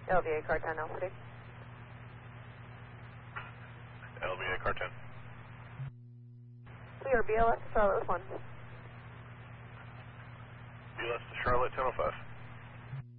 LVA car 10, L3. LVA car 10. We are BLS to Charlotte with 1. BLS to Charlotte, 1005.